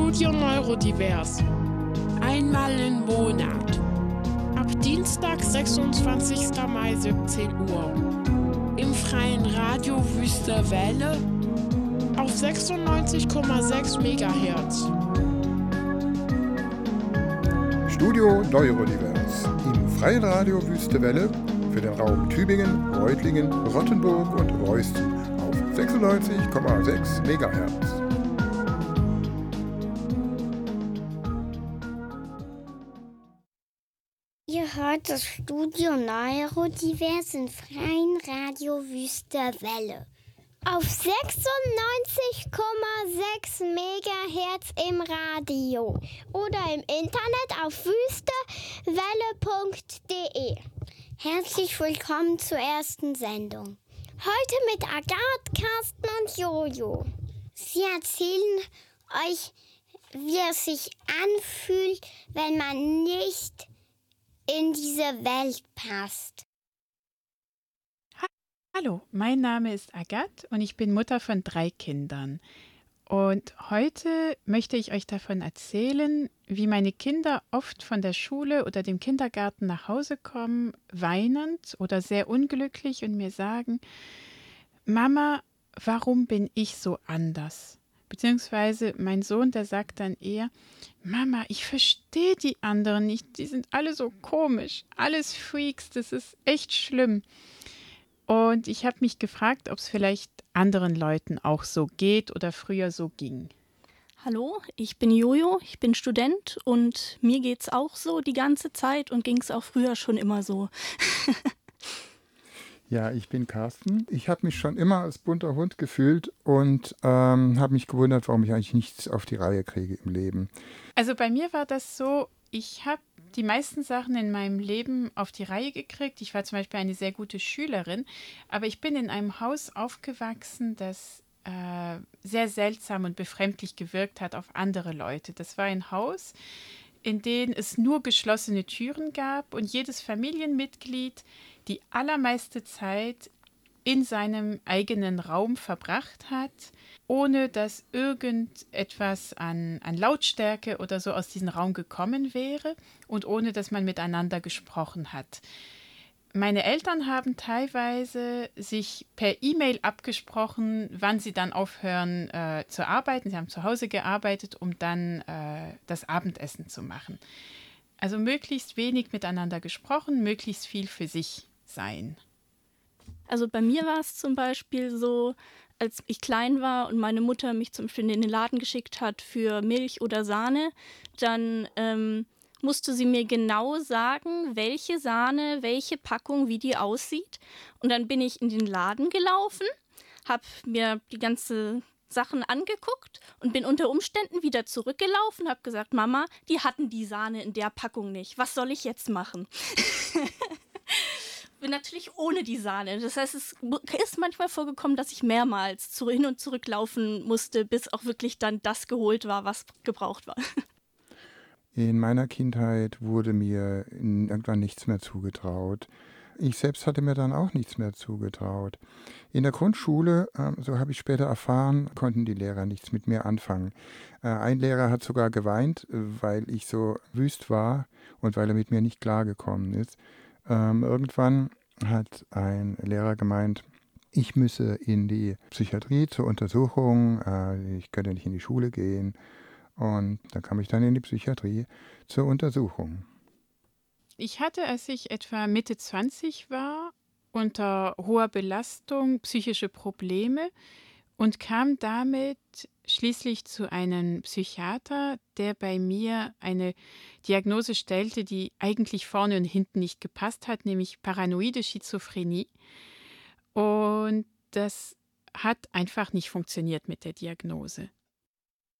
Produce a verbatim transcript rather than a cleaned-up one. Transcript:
Studio Neurodivers. Einmal im Monat. Ab Dienstag, sechsundzwanzigster Mai, siebzehn Uhr. Im freien Radio Wüste Welle auf sechsundneunzig Komma sechs Megahertz. Studio Neurodivers im freien Radio Wüste Welle für den Raum Tübingen, Reutlingen, Rottenburg und Reusten auf sechsundneunzig Komma sechs Megahertz. Ihr hört das Studio Neurodivers im freien Radio Wüste Welle auf sechsundneunzig Komma sechs Megahertz im Radio oder im Internet auf wüstewelle punkt de. Herzlich willkommen zur ersten Sendung. Heute mit Agathe, Carsten und Jojo. Sie erzählen euch, wie es sich anfühlt, wenn man nicht in diese Welt passt. Hallo, mein Name ist Agathe und ich bin Mutter von drei Kindern. Und heute möchte ich euch davon erzählen, wie meine Kinder oft von der Schule oder dem Kindergarten nach Hause kommen, weinend oder sehr unglücklich und mir sagen: Mama, warum bin ich so anders? Beziehungsweise mein Sohn, der sagt dann eher: Mama, ich verstehe die anderen nicht, die sind alle so komisch, alles Freaks, das ist echt schlimm. Und ich habe mich gefragt, ob es vielleicht anderen Leuten auch so geht oder früher so ging. Hallo, ich bin Jojo, ich bin Student und mir geht's auch so die ganze Zeit und ging es auch früher schon immer so. Ja, ich bin Carsten. Ich habe mich schon immer als bunter Hund gefühlt und ähm, habe mich gewundert, warum ich eigentlich nichts auf die Reihe kriege im Leben. Also bei mir war das so, ich habe die meisten Sachen in meinem Leben auf die Reihe gekriegt. Ich war zum Beispiel eine sehr gute Schülerin, aber ich bin in einem Haus aufgewachsen, das äh, sehr seltsam und befremdlich gewirkt hat auf andere Leute. Das war ein Haus, in dem es nur geschlossene Türen gab und jedes Familienmitglied die allermeiste Zeit in seinem eigenen Raum verbracht hat, ohne dass irgendetwas an, an Lautstärke oder so aus diesem Raum gekommen wäre und ohne dass man miteinander gesprochen hat. Meine Eltern haben teilweise sich per E-Mail abgesprochen, wann sie dann aufhören äh, zu arbeiten. Sie haben zu Hause gearbeitet, um dann äh, das Abendessen zu machen. Also möglichst wenig miteinander gesprochen, möglichst viel für sich sein. Also bei mir war es zum Beispiel so, als ich klein war und meine Mutter mich zum Beispiel in den Laden geschickt hat für Milch oder Sahne, dann ähm, musste sie mir genau sagen, welche Sahne, welche Packung, wie die aussieht. Und dann bin ich in den Laden gelaufen, habe mir die ganze Sachen angeguckt und bin unter Umständen wieder zurückgelaufen, habe gesagt: Mama, die hatten die Sahne in der Packung nicht. Was soll ich jetzt machen? Bin natürlich ohne die Sahne. Das heißt, es ist manchmal vorgekommen, dass ich mehrmals zu, hin und zurück laufen musste, bis auch wirklich dann das geholt war, was gebraucht war. In meiner Kindheit wurde mir irgendwann nichts mehr zugetraut. Ich selbst hatte mir dann auch nichts mehr zugetraut. In der Grundschule, äh, so habe ich später erfahren, konnten die Lehrer nichts mit mir anfangen. Äh, ein Lehrer hat sogar geweint, weil ich so wüst war und weil er mit mir nicht klargekommen ist. Ähm, irgendwann hat ein Lehrer gemeint, ich müsse in die Psychiatrie zur Untersuchung, äh, ich könnte nicht in die Schule gehen. Und dann kam ich dann in die Psychiatrie zur Untersuchung. Ich hatte, als ich etwa Mitte zwanzig war, unter hoher Belastung psychische Probleme und kam damit schließlich zu einem Psychiater, der bei mir eine Diagnose stellte, die eigentlich vorne und hinten nicht gepasst hat, nämlich paranoide Schizophrenie. Und das hat einfach nicht funktioniert mit der Diagnose.